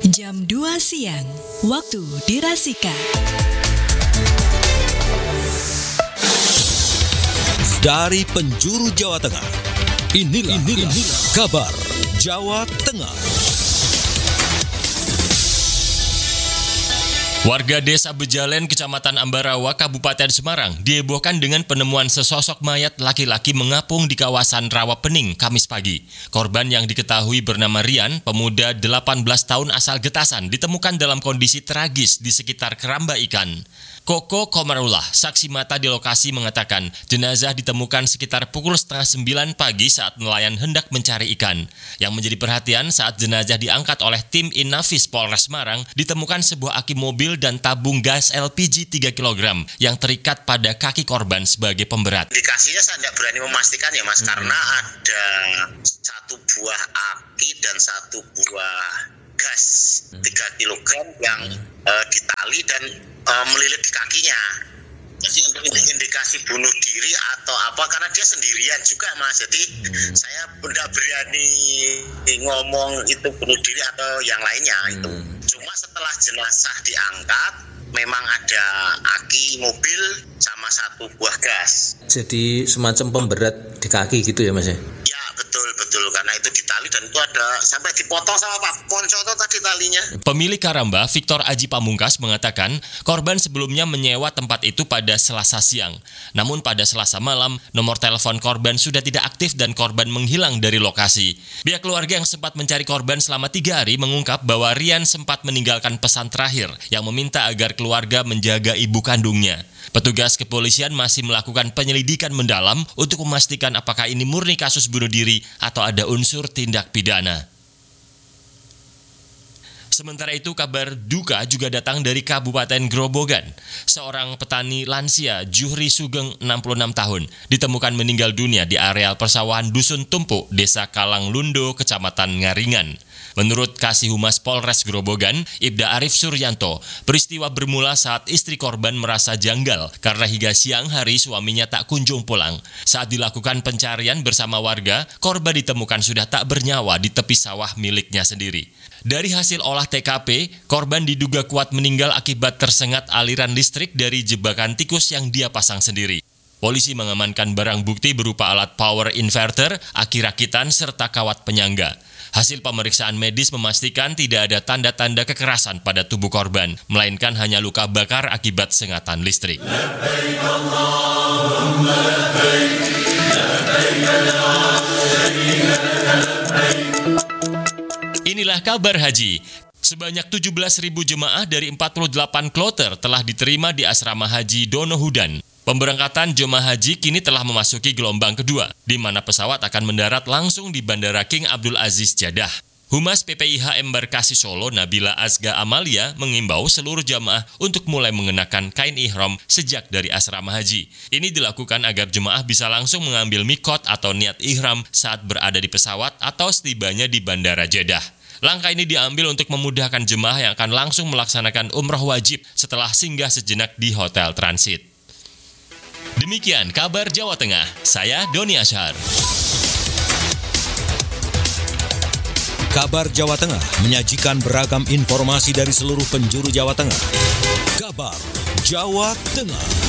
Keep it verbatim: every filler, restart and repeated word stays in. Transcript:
Jam dua siang, waktu dirasika. Dari penjuru Jawa Tengah, inilah, inilah, inilah kabar Jawa Tengah. Warga Desa Bejalen, Kecamatan Ambarawa, Kabupaten Semarang dihebohkan dengan penemuan sesosok mayat laki-laki mengapung di kawasan Rawapening, Kamis pagi. Korban yang diketahui bernama Rian, pemuda delapan belas tahun asal Getasan, ditemukan dalam kondisi tragis di sekitar keramba ikan. Koko Komarullah, saksi mata di lokasi, mengatakan jenazah ditemukan sekitar pukul setengah sembilan pagi saat nelayan hendak mencari ikan. Yang menjadi perhatian saat jenazah diangkat oleh tim Inafis Polres Semarang, ditemukan sebuah aki mobil dan tabung gas L P G tiga kilogram yang terikat pada kaki korban sebagai pemberat. Indikasinya saya tidak berani memastikan ya Mas, hmm. karena ada satu buah aki dan satu buah gas hmm. tiga kilogram yang hmm. uh, ditali dan uh, melilit di kakinya. Jadi untuk indikasi bunuh diri atau apa, karena dia sendirian juga Mas, jadi hmm. saya tidak berani ngomong itu bunuh diri atau yang lainnya hmm. itu. Cuma setelah jenazah diangkat, memang ada aki mobil sama satu buah gas. Jadi semacam pemberat di kaki gitu ya Mas ya? Ya betul betul, karena itu ditali dan itu ada sampai dipotong sama Pak Ponco itu tadi talinya. Pemilik Karamba, Victor Aji Pamungkas, mengatakan korban sebelumnya menyewa tempat itu pada Selasa siang. Namun pada Selasa malam, nomor telepon korban sudah tidak aktif dan korban menghilang dari lokasi. Pihak keluarga yang sempat mencari korban selama tiga hari mengungkap bahwa Rian sempat meninggalkan pesan terakhir yang meminta agar keluarga menjaga ibu kandungnya. Petugas kepolisian masih melakukan penyelidikan mendalam untuk memastikan apakah ini murni kasus bunuh diri atau ada unsur tindak pidana. Sementara itu, kabar duka juga datang dari Kabupaten Grobogan. Seorang petani lansia, Juhri Sugeng, enam puluh enam tahun, ditemukan meninggal dunia di areal persawahan Dusun Tumpuk, Desa Kalanglundo, Kecamatan Ngaringan. Menurut Kasih Humas Polres Grobogan, Ibda Arif Suryanto, peristiwa bermula saat istri korban merasa janggal karena hingga siang hari suaminya tak kunjung pulang. Saat dilakukan pencarian bersama warga, korban ditemukan sudah tak bernyawa di tepi sawah miliknya sendiri. Dari hasil olah T K P, korban diduga kuat meninggal akibat tersengat aliran listrik dari jebakan tikus yang dia pasang sendiri. Polisi mengamankan barang bukti berupa alat power inverter, aki rakitan, serta kawat penyangga. Hasil pemeriksaan medis memastikan tidak ada tanda-tanda kekerasan pada tubuh korban, melainkan hanya luka bakar akibat sengatan listrik. Inilah kabar haji. Sebanyak tujuh belas ribu jemaah dari empat puluh delapan kloter telah diterima di Asrama Haji Donohudan. Pemberangkatan jemaah haji kini telah memasuki gelombang kedua, di mana pesawat akan mendarat langsung di Bandara King Abdul Aziz Jeddah. Humas P P I H Embarkasi Solo, Nabila Azga Amalia, mengimbau seluruh jemaah untuk mulai mengenakan kain ihram sejak dari asrama haji. Ini dilakukan agar jemaah bisa langsung mengambil mikot atau niat ihram saat berada di pesawat atau setibanya di Bandara Jeddah. Langkah ini diambil untuk memudahkan jemaah yang akan langsung melaksanakan umroh wajib setelah singgah sejenak di hotel transit. Demikian kabar Jawa Tengah, saya Doni Ashar. Kabar Jawa Tengah menyajikan beragam informasi dari seluruh penjuru Jawa Tengah. Kabar Jawa Tengah.